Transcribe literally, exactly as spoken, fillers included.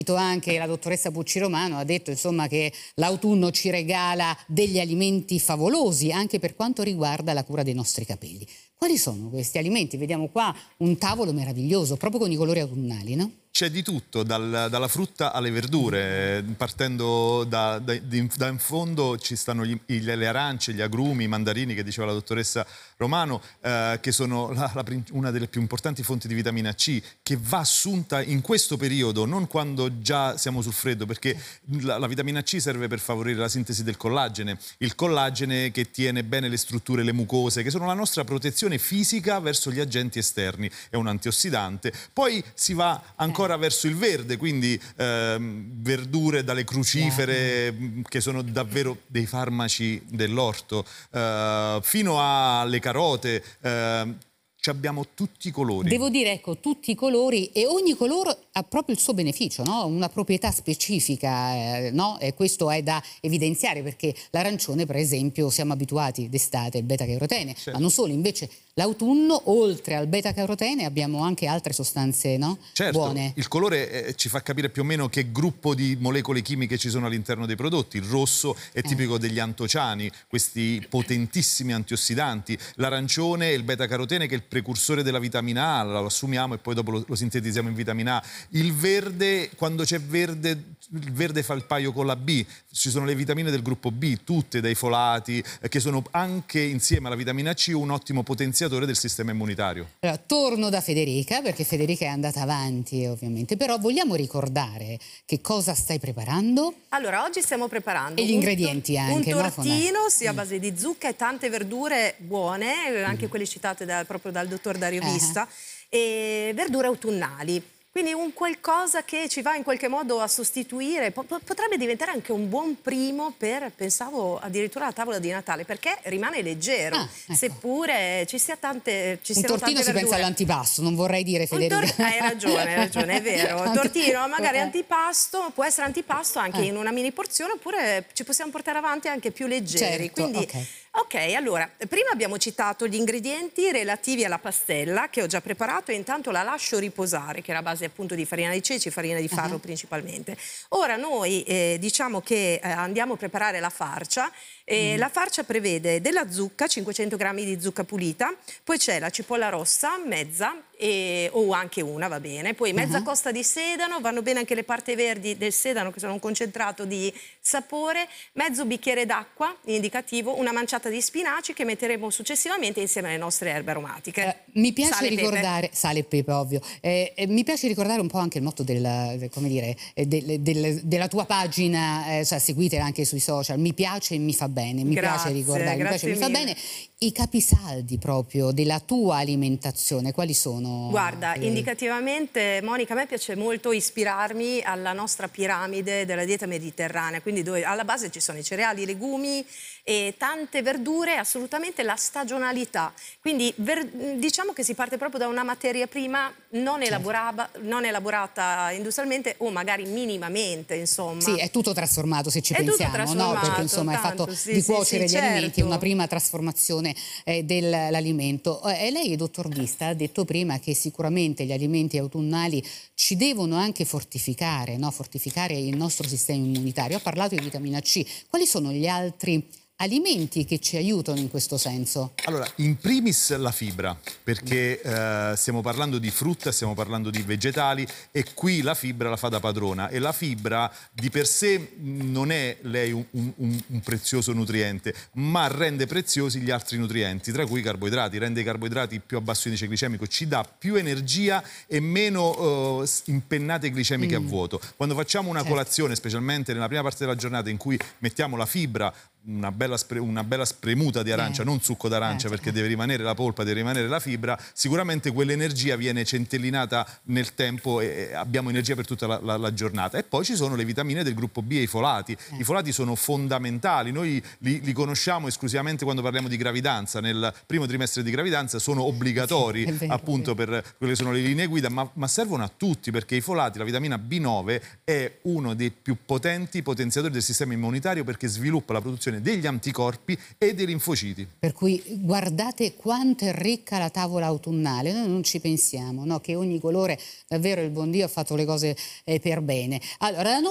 Anche la dottoressa Pucci Romano ha detto insomma che l'autunno ci regala degli alimenti favolosi anche per quanto riguarda la cura dei nostri capelli. Quali sono questi alimenti? Vediamo qua un tavolo meraviglioso, proprio con i colori autunnali, no? C'è di tutto, dal, dalla frutta alle verdure, partendo da, da, da in fondo ci stanno gli, le arance, gli agrumi, i mandarini che diceva la dottoressa Romano, eh, che sono la, la, una delle più importanti fonti di vitamina C, che va assunta in questo periodo, non quando già siamo sul freddo, perché la, la vitamina C serve per favorire la sintesi del collagene, il collagene che tiene bene le strutture, le mucose, che sono la nostra protezione fisica verso gli agenti esterni, è un antiossidante. Poi si va ancora ancora verso il verde, quindi ehm, verdure dalle crucifere, yeah. che sono davvero dei farmaci dell'orto, eh, fino alle carote. Eh, abbiamo tutti i colori. Devo dire, ecco, tutti i colori, e ogni colore ha proprio il suo beneficio, no? Una proprietà specifica, eh, no? E questo è da evidenziare, perché l'arancione, per esempio, siamo abituati d'estate al beta-carotene, certo. Ma non solo, invece l'autunno, oltre al beta-carotene, abbiamo anche altre sostanze, no? Certo, buone. Il colore eh, ci fa capire più o meno che gruppo di molecole chimiche ci sono all'interno dei prodotti. Il rosso è tipico eh. degli antociani, questi potentissimi antiossidanti. L'arancione e il beta-carotene, che è il precursore della vitamina A, lo assumiamo e poi dopo lo, lo sintetizziamo in vitamina A. Il verde, quando c'è verde, il verde fa il paio con la B. Ci sono le vitamine del gruppo B, tutte dai folati, eh, che sono anche insieme alla vitamina C un ottimo potenziatore del sistema immunitario. Allora, torno da Federica, perché Federica è andata avanti ovviamente, però vogliamo ricordare che cosa stai preparando? Allora, oggi stiamo preparando e gli ingredienti un, anche, un tortino, no? sia a base di zucca e tante verdure buone, anche mm. quelle citate da, proprio dal dottor Dario Vista, uh-huh. e verdure autunnali. Quindi un qualcosa che ci va in qualche modo a sostituire, potrebbe diventare anche un buon primo per, pensavo, addirittura la tavola di Natale, perché rimane leggero, ah, ecco. seppure ci sia tante ci Un tortino tante si pensa all'antipasto, non vorrei dire, Federica. Hai ragione, hai ragione, è vero. Il tortino magari antipasto, può essere antipasto anche eh. in una mini porzione, oppure ci possiamo portare avanti anche più leggeri. Certo, Quindi, okay. Ok, allora, prima abbiamo citato gli ingredienti relativi alla pastella che ho già preparato e intanto la lascio riposare, che è la base appunto di farina di ceci, farina di farro uh-huh. principalmente. Ora noi eh, diciamo che eh, andiamo a preparare la farcia. E mm. La farcia prevede della zucca, cinquecento grammi di zucca pulita, poi c'è la cipolla rossa, mezza, e, o anche una, va bene, poi mezza uh-huh. costa di sedano, vanno bene anche le parti verdi del sedano che sono un concentrato di sapore, mezzo bicchiere d'acqua, indicativo, una manciata di spinaci che metteremo successivamente insieme alle nostre erbe aromatiche. Eh, mi piace sale ricordare, pepe. sale e pepe ovvio, eh, eh, mi piace ricordare un po' anche il motto del, come dire, eh, del, del, della tua pagina, eh, cioè seguitela anche sui social, mi piace e mi fa bene, mi grazie, piace ricordare, mi piace e mi fa bene. I capisaldi proprio della tua alimentazione, quali sono? Guarda, eh... indicativamente, Monica, a me piace molto ispirarmi alla nostra piramide della dieta mediterranea, quindi dove alla base ci sono i cereali, i legumi e tante verdure, assolutamente la stagionalità. Quindi ver, diciamo che si parte proprio da una materia prima non, elaborata, certo. non elaborata industrialmente o magari minimamente, insomma. Sì, è tutto trasformato se ci è pensiamo, no? Perché insomma tanto, è fatto sì, di sì, cuocere sì, gli certo. alimenti, una prima trasformazione Eh, dell'alimento. E eh, lei, dottor Vista, ha detto prima che sicuramente gli alimenti autunnali ci devono anche fortificare, no? fortificare il nostro sistema immunitario. Ha parlato di vitamina C. Quali sono gli altri alimenti che ci aiutano in questo senso? Allora, in primis la fibra, perché eh, stiamo parlando di frutta, stiamo parlando di vegetali e qui la fibra la fa da padrona, e la fibra di per sé non è lei un, un, un prezioso nutriente, ma rende preziosi gli altri nutrienti, tra cui i carboidrati, rende i carboidrati più a basso indice glicemico, ci dà più energia e meno uh, impennate glicemiche mm. a vuoto. Quando facciamo una certo. colazione, specialmente nella prima parte della giornata in cui mettiamo la fibra, Una bella, spre, una bella spremuta di arancia, eh. non succo d'arancia, eh, perché eh. deve rimanere la polpa, deve rimanere la fibra, sicuramente quell'energia viene centellinata nel tempo e abbiamo energia per tutta la, la, la giornata. E poi ci sono le vitamine del gruppo B e i folati. Eh. I folati sono fondamentali, noi li, li conosciamo esclusivamente quando parliamo di gravidanza, nel primo trimestre di gravidanza sono obbligatori sì, vero, appunto per quelle che sono le linee guida, ma, ma servono a tutti, perché i folati, la vitamina B nove è uno dei più potenti potenziatori del sistema immunitario, perché sviluppa la produzione produzione degli anticorpi e dei linfociti. Per cui guardate quanto è ricca la tavola autunnale, noi non ci pensiamo, no? Che ogni colore, davvero il buon Dio ha fatto le cose eh, per bene. Allora,